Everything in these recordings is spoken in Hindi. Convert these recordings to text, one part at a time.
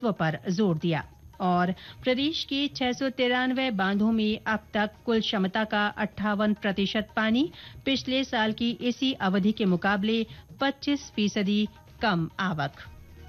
महत्व पर जोर दिया। और प्रदेश के 693 बांधों में अब तक कुल क्षमता का 58% पानी, पिछले साल की इसी अवधि के मुकाबले 25% कम आवक।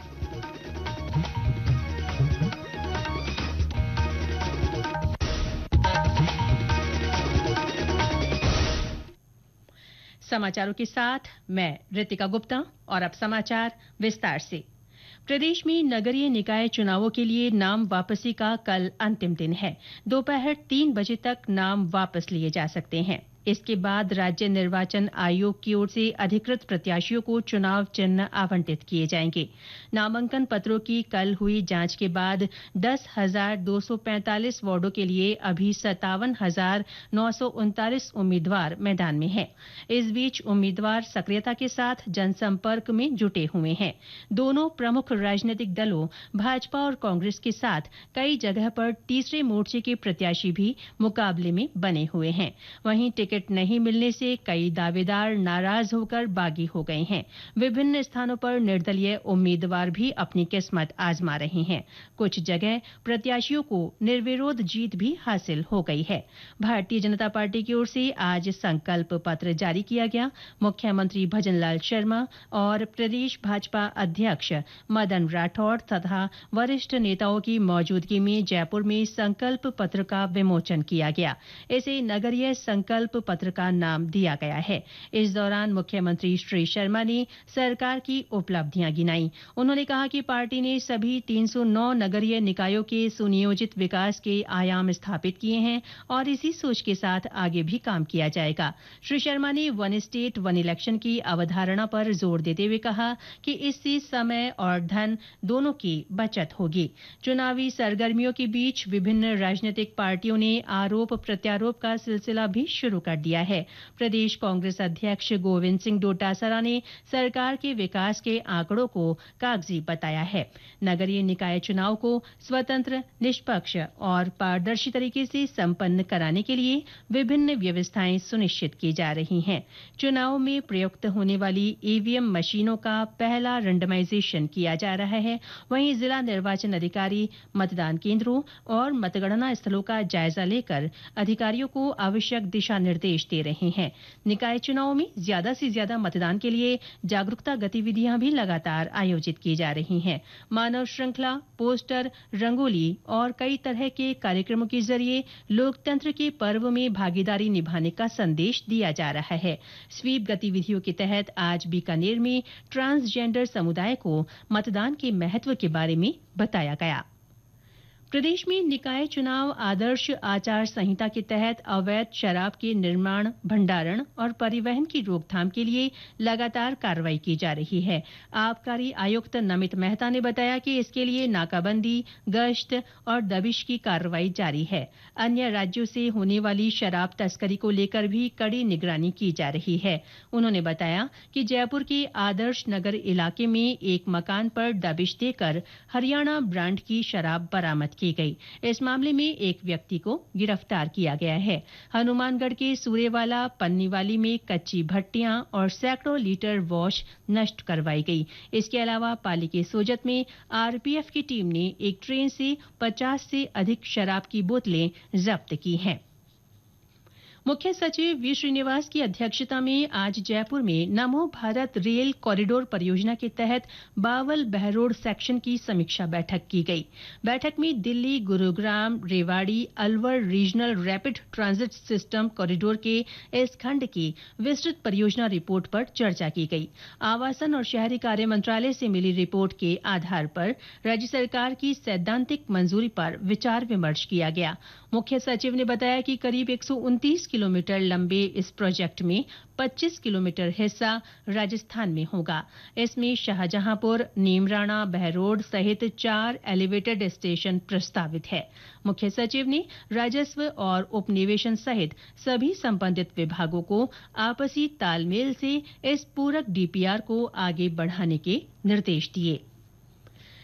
समाचारों के साथ मैं रितिका गुप्ता और अब समाचार विस्तार से। प्रदेश में नगरीय निकाय चुनावों के लिए नाम वापसी का कल अंतिम दिन है। दोपहर 3 बजे तक नाम वापस लिए जा सकते हैं। इसके बाद राज्य निर्वाचन आयोग की ओर से अधिकृत प्रत्याशियों को चुनाव चिन्ह आवंटित किए जाएंगे। नामांकन पत्रों की कल हुई जांच के बाद 10,245 वार्डों के लिए अभी 57,939 उम्मीदवार मैदान में हैं। इस बीच उम्मीदवार सक्रियता के साथ जनसंपर्क में जुटे हुए हैं। दोनों प्रमुख राजनीतिक दलों भाजपा और कांग्रेस के साथ कई जगह पर तीसरे मोर्चे के प्रत्याशी भी मुकाबले में बने हुए हैं। वहीं टिकट नहीं मिलने से कई दावेदार नाराज होकर बागी हो गए हैं। विभिन्न स्थानों पर निर्दलीय उम्मीदवार भी अपनी किस्मत आजमा रहे हैं। कुछ जगह प्रत्याशियों को निर्विरोध जीत भी हासिल हो गई है। भारतीय जनता पार्टी की ओर से आज संकल्प पत्र जारी किया गया। मुख्यमंत्री भजनलाल शर्मा और प्रदेश भाजपा अध्यक्ष मदन राठौड़ तथा वरिष्ठ नेताओं की मौजूदगी में जयपुर में संकल्प पत्र का विमोचन किया गया। इसे नगरीय संकल्प पत्र का नाम दिया गया है। इस दौरान मुख्यमंत्री श्री शर्मा ने सरकार की उपलब्धियां गिनाई। उन्होंने कहा कि पार्टी ने सभी 309 नगरीय निकायों के सुनियोजित विकास के आयाम स्थापित किए हैं और इसी सोच के साथ आगे भी काम किया जाएगा। श्री शर्मा ने वन स्टेट वन इलेक्शन की अवधारणा पर जोर देते हुए कहा कि इससे समय और धन दोनों की बचत होगी। चुनावी सरगर्मियों के बीच विभिन्न राजनीतिक पार्टियों ने आरोप प्रत्यारोप का सिलसिला भी शुरू कर दिया है। प्रदेश कांग्रेस अध्यक्ष गोविंद सिंह डोटासरा ने सरकार के विकास के आंकड़ों को कागजी बताया है। नगरीय निकाय चुनाव को स्वतंत्र, निष्पक्ष और पारदर्शी तरीके से संपन्न कराने के लिए विभिन्न व्यवस्थाएं सुनिश्चित की जा रही हैं। चुनाव में प्रयुक्त होने वाली ईवीएम मशीनों का पहला रेंडमाइजेशन किया जा रहा है। वहीं जिला निर्वाचन अधिकारी मतदान केंद्रों और मतगणना स्थलों का जायजा लेकर अधिकारियों को आवश्यक दिशा निर्देश दे रहे हैं। निकाय चुनाव में ज्यादा से ज्यादा मतदान के लिए जागरूकता गतिविधियां भी लगातार आयोजित की जा रही हैं। मानव श्रृंखला, पोस्टर, रंगोली और कई तरह के कार्यक्रमों के जरिए लोकतंत्र के पर्व में भागीदारी निभाने का संदेश दिया जा रहा है। स्वीप गतिविधियों के तहत आज बीकानेर में ट्रांसजेंडर समुदाय को मतदान के महत्व के बारे में बताया गया। प्रदेश में निकाय चुनाव आदर्श आचार संहिता के तहत अवैध शराब के निर्माण, भंडारण और परिवहन की रोकथाम के लिए लगातार कार्रवाई की जा रही है। आबकारी आयुक्त नमित मेहता ने बताया कि इसके लिए नाकाबंदी, गश्त और दबिश की कार्रवाई जारी है। अन्य राज्यों से होने वाली शराब तस्करी को लेकर भी कड़ी निगरानी की जा रही है। उन्होंने बताया कि जयपुर के आदर्श नगर इलाके में एक मकान पर दबिश देकर हरियाणा ब्रांड की शराब बरामद की गई। इस मामले में एक व्यक्ति को गिरफ्तार किया गया है। हनुमानगढ़ के सूरेवाला पन्नीवाली में कच्ची भट्टियां और सैकड़ों लीटर वॉश नष्ट करवाई गई। इसके अलावा पाली के सोजत में आरपीएफ की टीम ने एक ट्रेन से 50 से अधिक शराब की बोतलें जब्त की हैं। मुख्य सचिव वी श्रीनिवास की अध्यक्षता में आज जयपुर में नमो भारत रेल कॉरिडोर परियोजना के तहत बावल बहरोड सेक्शन की समीक्षा बैठक की गई। बैठक में Delhi, Gurugram, Rewari, Alwar regional rapid transit system corridor के इस खंड की विस्तृत परियोजना रिपोर्ट पर चर्चा की गई। आवासन और शहरी कार्य मंत्रालय से मिली रिपोर्ट के आधार पर राज्य सरकार की सैद्धांतिक मंजूरी पर विचार विमर्श किया गया। मुख्य सचिव ने बताया कि करीब 129 किलोमीटर लंबे इस प्रोजेक्ट में 25 किलोमीटर हिस्सा राजस्थान में होगा। इसमें शाहजहांपुर, नीमराणा, बहरोड सहित 4 एलिवेटेड स्टेशन प्रस्तावित है। मुख्य सचिव ने राजस्व और उपनिवेशन सहित सभी संबंधित विभागों को आपसी तालमेल से इस पूरक डीपीआर को आगे बढ़ाने के निर्देश दिए।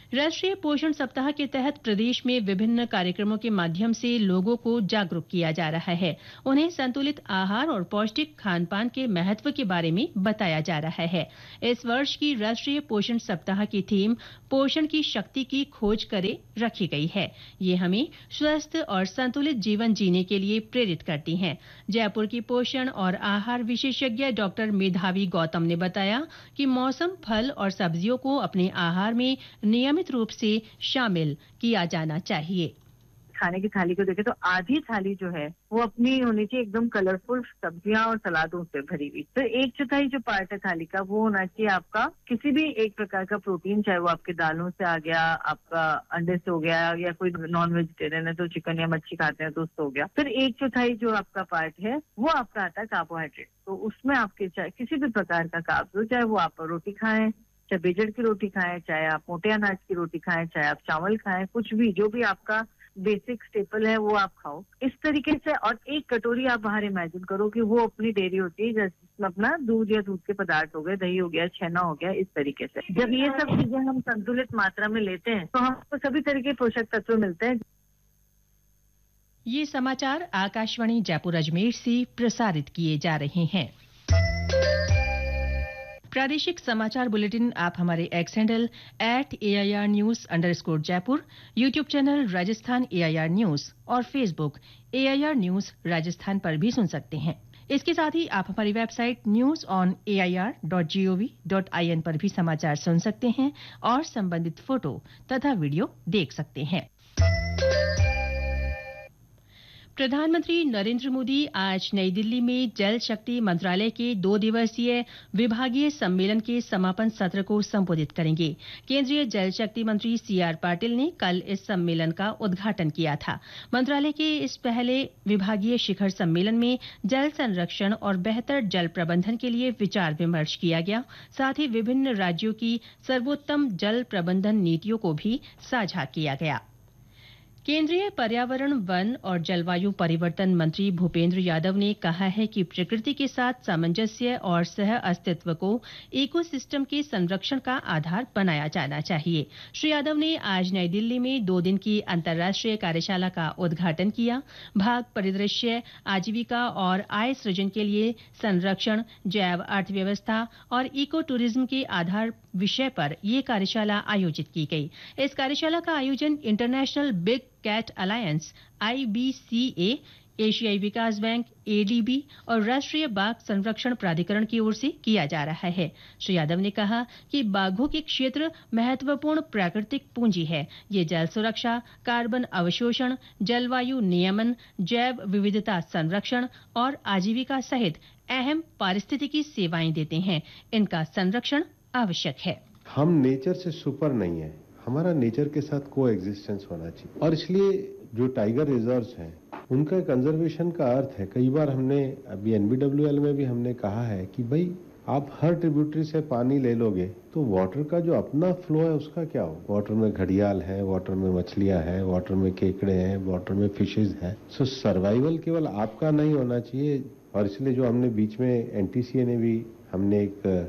राष्ट्रीय पोषण सप्ताह के तहत प्रदेश में विभिन्न कार्यक्रमों के माध्यम से लोगों को जागरूक किया जा रहा है। उन्हें संतुलित आहार और पौष्टिक खान-पान के महत्व के बारे में बताया जा रहा है। इस वर्ष की राष्ट्रीय पोषण सप्ताह की थीम पोषण की शक्ति की खोज करें रखी गई है। ये हमें स्वस्थ और संतुलित जीवन जीने के लिए प्रेरित करती है। जयपुर की पोषण और आहार विशेषज्ञ डॉक्टर मेधावी गौतम ने बताया कि मौसम फल और सब्जियों को अपने आहार में नियमित रूप से शामिल किया जाना चाहिए। खाने की थाली को देखें तो आधी थाली जो है वो अपनी होनी चाहिए एकदम कलरफुल सब्जियां और सलादों से भरी हुई। तो एक चौथाई जो पार्ट है थाली का वो होना चाहिए आपका किसी भी एक प्रकार का प्रोटीन, चाहे वो आपके दालों से आ गया, आपका अंडे से हो गया, या कोई नॉन वेजिटेरियन है तो चिकन या मच्छी खाते हैं तो उससे हो गया। फिर एक चौथाई जो आपका पार्ट है वो आपका आता है कार्बोहाइड्रेट। तो उसमें आपके चाहे किसी भी प्रकार का कार्ब हो, चाहे वो आप रोटी खाएं, चाहे बेजड़ की रोटी खाएं, चाहे आप मोटे अनाज की रोटी खाएं, चाहे आप चावल खाएं, कुछ भी जो भी आपका बेसिक स्टेपल है वो आप खाओ इस तरीके से। और एक कटोरी आप बाहर इमेजिन करो कि वो अपनी डेयरी होती है जिसमें अपना दूध या दूध के पदार्थ हो गए, दही हो गया, छेना हो गया, इस तरीके से। जब ये सब चीजें हम संतुलित मात्रा में लेते हैं तो हमको सभी तरह के पोषक तत्व मिलते हैं। ये समाचार आकाशवाणी जयपुर अजमेर से प्रसारित किए जा रहे हैं। प्रादेशिक समाचार बुलेटिन आप हमारे x handle @AIRnews_जयपुर, YouTube channel Rajasthan AIR news और फेसबुक AIR न्यूज राजस्थान पर भी सुन सकते हैं। इसके साथ ही आप हमारी वेबसाइट news.on.air.gov.in पर भी समाचार सुन सकते हैं और संबंधित फोटो तथा वीडियो देख सकते हैं। प्रधानमंत्री नरेंद्र मोदी आज नई दिल्ली में जल शक्ति मंत्रालय के 2 दिवसीय विभागीय सम्मेलन के समापन सत्र को संबोधित करेंगे। केंद्रीय जल शक्ति मंत्री CR पाटिल ने कल इस सम्मेलन का उद्घाटन किया था। मंत्रालय के इस पहले विभागीय शिखर सम्मेलन में जल संरक्षण और बेहतर जल प्रबंधन के लिए विचार विमर्श किया गया। साथ ही विभिन्न राज्यों की सर्वोत्तम जल प्रबंधन नीतियों को भी साझा किया गया। केंद्रीय पर्यावरण, वन और जलवायु परिवर्तन मंत्री भूपेंद्र यादव ने कहा है कि प्रकृति के साथ सामंजस्य और सह अस्तित्व को इकोसिस्टम के संरक्षण का आधार बनाया जाना चाहिए। श्री यादव ने आज नई दिल्ली में 2 दिन की अंतर्राष्ट्रीय कार्यशाला का उद्घाटन किया। भाग परिदृश्य, आजीविका और आय सृजन के लिए संरक्षण, जैव अर्थव्यवस्था और इको टूरिज्म के आधार विषय पर यह कार्यशाला आयोजित की गई। इस कार्यशाला का आयोजन international big cat alliance IBCA, एशियाई विकास बैंक ADB और राष्ट्रीय बाघ संरक्षण प्राधिकरण की ओर से किया जा रहा है। श्री यादव ने कहा कि बाघों के क्षेत्र महत्वपूर्ण प्राकृतिक पूंजी है। ये जल सुरक्षा, कार्बन अवशोषण, जलवायु नियमन, जैव विविधता संरक्षण और आजीविका सहित अहम पारिस्थितिकी सेवाएं देते हैं। इनका संरक्षण आवश्यक है। हम नेचर से सुपर नहीं है, हमारा नेचर के साथ को एग्जिस्टेंस होना चाहिए और इसलिए जो टाइगर रिजर्व्स हैं उनका कंजर्वेशन का अर्थ है, कई बार हमने अभी NBWL में भी हमने कहा है कि भाई आप हर ट्रिब्यूटरी से पानी ले लोगे तो वाटर का जो अपना फ्लो है उसका क्या हो। वाटर में घड़ियाल है, वाटर में मछलियां हैं, वाटर में केकड़े हैं, वाटर में फिशेज हैं। सो सर्वाइवल केवल आपका नहीं होना चाहिए और इसलिए जो हमने बीच में NTCA ने भी हमने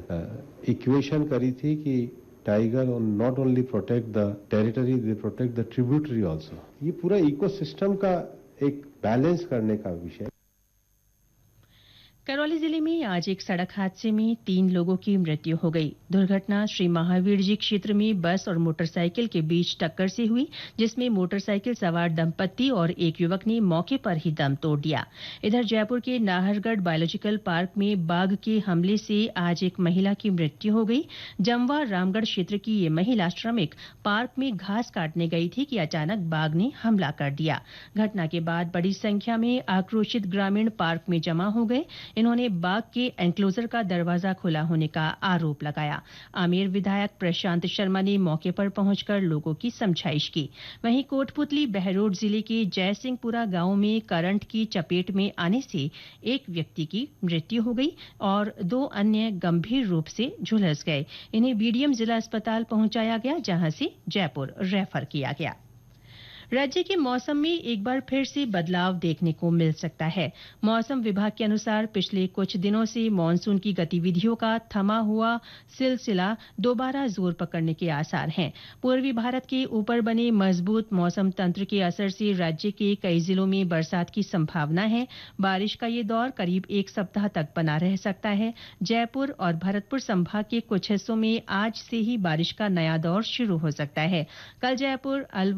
एक इक्वेशन करी थी कि tiger not only protect the territory, they protect the tributary also. ये पूरा इकोसिस्टम का एक बैलेंस करने का विषय। करौली जिले में आज एक सड़क हादसे में 3 लोगों की मृत्यु हो गई। दुर्घटना श्री महावीर जी क्षेत्र में बस और मोटरसाइकिल के बीच टक्कर से हुई, जिसमें मोटरसाइकिल सवार दंपत्ति और एक युवक ने मौके पर ही दम तोड़ दिया। इधर जयपुर के नाहरगढ़ बायोलॉजिकल पार्क में बाघ के हमले से आज एक महिला की मृत्यु हो गई। जमवा रामगढ़ क्षेत्र की ये महिला श्रमिक पार्क में घास काटने गई थी कि अचानक बाघ ने हमला कर दिया। घटना के बाद बड़ी संख्या में आक्रोशित ग्रामीण पार्क में जमा हो गए। इन्होंने बाग के एनक्लोजर का दरवाजा खुला होने का आरोप लगाया। आमेर विधायक प्रशांत शर्मा ने मौके पर पहुंचकर लोगों की समझाइश की। वहीं कोटपुतली बहरोड जिले के जयसिंहपुरा गांव में करंट की चपेट में आने से एक व्यक्ति की मृत्यु हो गई और 2 अन्य गंभीर रूप से झुलस गए। इन्हें BDM जिला अस्पताल पहुंचाया गया, जहां से जयपुर रेफर किया गया। राज्य के मौसम में एक बार फिर से बदलाव देखने को मिल सकता है। मौसम विभाग के अनुसार पिछले कुछ दिनों से मानसून की गतिविधियों का थमा हुआ सिलसिला दोबारा जोर पकड़ने के आसार हैं। पूर्वी भारत के ऊपर बने मजबूत मौसम तंत्र के असर से राज्य के कई जिलों में बरसात की संभावना है। बारिश का ये दौर करीब एक सप्ताह तक बना रह सकता है। जयपुर और भरतपुर संभाग के कुछ हिस्सों में आज से ही बारिश का नया दौर शुरू हो सकता है। कल जयपुर,